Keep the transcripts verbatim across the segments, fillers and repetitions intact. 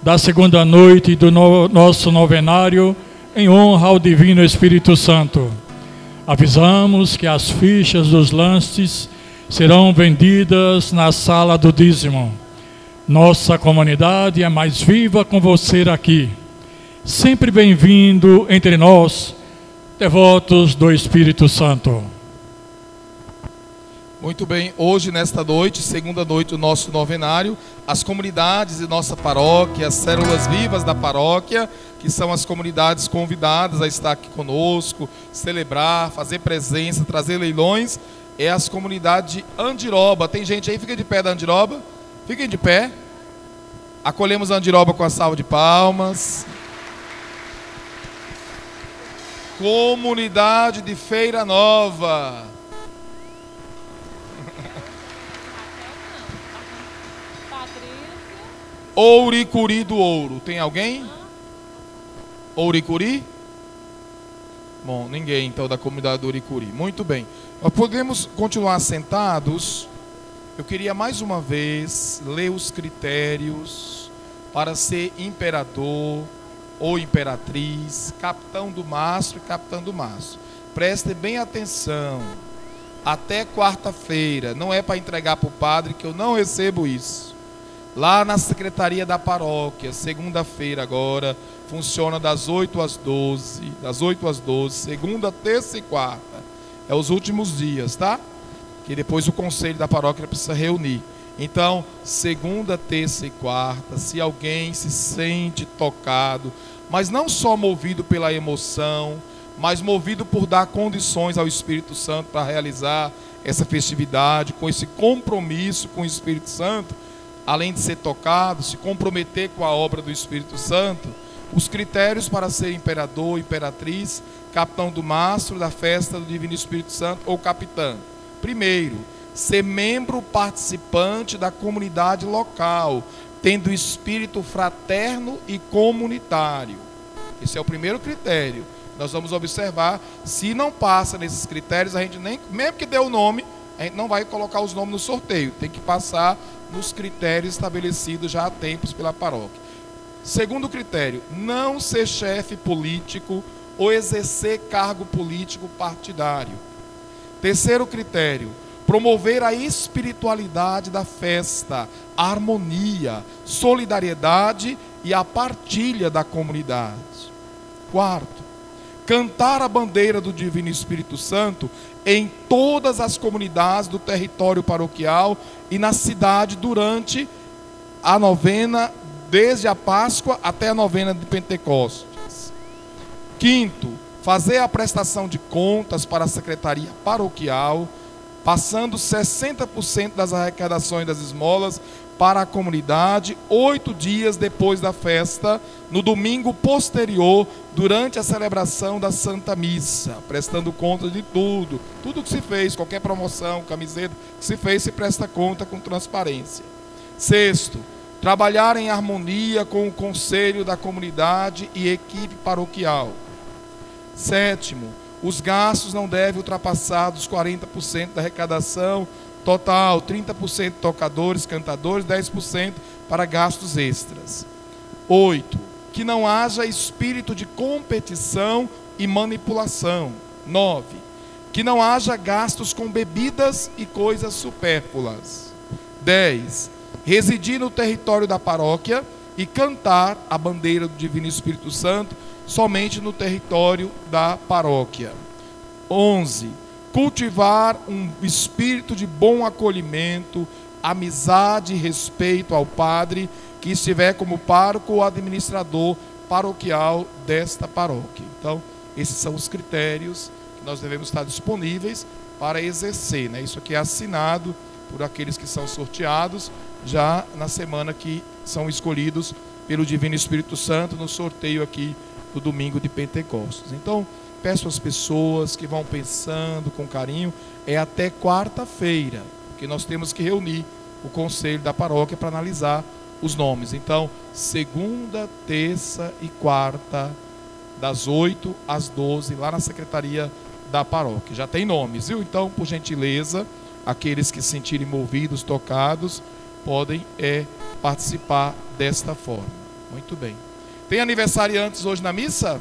da segunda noite do no, nosso novenário, em honra ao Divino Espírito Santo. Avisamos que as fichas dos lances serão vendidas na sala do dízimo. Nossa comunidade é mais viva com você aqui. Sempre bem-vindo entre nós, devotos do Espírito Santo. Muito bem, hoje nesta noite, segunda noite do nosso novenário, as comunidades de nossa paróquia, as células vivas da paróquia, que são as comunidades convidadas a estar aqui conosco, celebrar, fazer presença, trazer leilões, é as comunidades de Andiroba. Tem gente aí, fica de pé da Andiroba, fiquem de pé. Acolhemos a Andiroba com a salva de palmas. Comunidade de Feira Nova. Ouricuri do Ouro. Tem alguém? Ouricuri? Bom, ninguém então da comunidade do Ouricuri. Muito bem. Nós podemos continuar sentados. Eu queria mais uma vez ler os critérios para ser imperador ou imperatriz, capitão do mastro e capitão do mastro. Prestem bem atenção. Até quarta-feira. Não é para entregar para o padre, que eu não recebo isso. Lá na secretaria da paróquia, segunda-feira agora, funciona das oito às doze, das oito às doze, segunda, terça e quarta. É os últimos dias, tá? Que depois o conselho da paróquia precisa reunir. Então, segunda, terça e quarta, se alguém se sente tocado, mas não só movido pela emoção, mas movido por dar condições ao Espírito Santo para realizar essa festividade, com esse compromisso com o Espírito Santo, além de ser tocado, se comprometer com a obra do Espírito Santo, os critérios para ser imperador, imperatriz, capitão do mastro da festa do Divino Espírito Santo ou capitã. Primeiro, ser membro participante da comunidade local, tendo espírito fraterno e comunitário. Esse é o primeiro critério. Nós vamos observar, se não passa nesses critérios, a gente nem, mesmo que dê o nome, a gente não vai colocar os nomes no sorteio, tem que passar nos critérios estabelecidos já há tempos pela paróquia. Segundo critério, não ser chefe político ou exercer cargo político partidário. Terceiro critério, promover a espiritualidade da festa, a harmonia, solidariedade e a partilha da comunidade. Quarto, cantar a bandeira do Divino Espírito Santo em todas as comunidades do território paroquial e na cidade durante a novena, desde a Páscoa até a novena de Pentecostes. Quinto, fazer a prestação de contas para a secretaria paroquial, passando sessenta por cento das arrecadações das esmolas para a comunidade, oito dias depois da festa, no domingo posterior, durante a celebração da Santa Missa, prestando conta de tudo, tudo que se fez, qualquer promoção, camiseta que se fez, se presta conta com transparência. Sexto, trabalhar em harmonia com o conselho da comunidade e equipe paroquial. Sétimo, os gastos não devem ultrapassar dos quarenta por cento da arrecadação total, trinta por cento tocadores, cantadores, dez por cento para gastos extras. Oito, que não haja espírito de competição e manipulação. Nove, que não haja gastos com bebidas e coisas supérfluas. Dez, residir no território da paróquia e cantar a bandeira do Divino Espírito Santo somente no território da paróquia. Onze, cultivar um espírito de bom acolhimento, amizade e respeito ao padre que estiver como pároco ou administrador paroquial desta paróquia. Então, esses são os critérios que nós devemos estar disponíveis para exercer, né? Isso aqui é assinado por aqueles que são sorteados já na semana que são escolhidos pelo Divino Espírito Santo no sorteio aqui do domingo de Pentecostes. Então, peço às pessoas que vão pensando com carinho, é até quarta-feira, porque nós temos que reunir o conselho da paróquia para analisar os nomes. Então, segunda, terça e quarta, das oito às doze, lá na secretaria da paróquia. Já tem nomes, viu? Então, por gentileza, aqueles que se sentirem movidos, tocados, podem é, participar desta forma. Muito bem. Tem aniversariantes hoje na missa?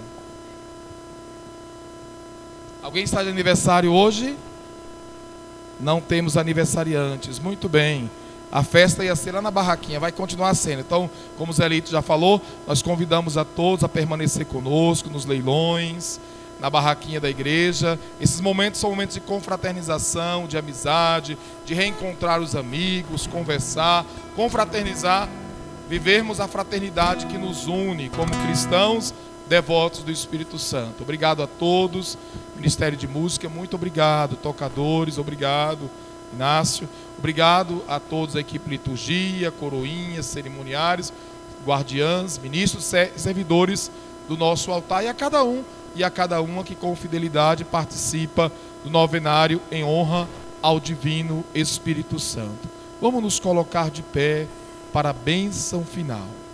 Alguém está de aniversário hoje? Não temos aniversariantes. Muito bem. A festa ia ser lá na barraquinha, vai continuar sendo. Então, como o Zelito já falou, nós convidamos a todos a permanecer conosco nos leilões, na barraquinha da igreja. Esses momentos são momentos de confraternização, de amizade, de reencontrar os amigos, conversar, confraternizar, vivermos a fraternidade que nos une como cristãos devotos do Espírito Santo. Obrigado a todos. Ministério de Música, muito obrigado. Tocadores, obrigado. Inácio, obrigado a todos a equipe liturgia, coroinhas, cerimoniários, guardiãs, ministros, servidores do nosso altar, e a cada um e a cada uma que com fidelidade participa do novenário em honra ao Divino Espírito Santo. Vamos nos colocar de pé para a bênção final.